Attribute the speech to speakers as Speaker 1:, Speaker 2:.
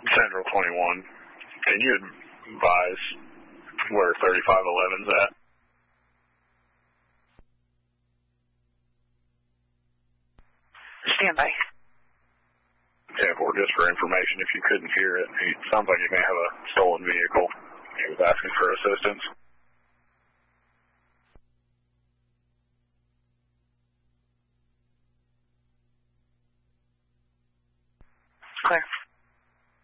Speaker 1: Central 21. Can you advise where 3511's at?
Speaker 2: Stand by.
Speaker 1: 10-4, just for information, if you couldn't hear it, it sounds like you may have a stolen vehicle. He was asking for assistance.
Speaker 2: Clear.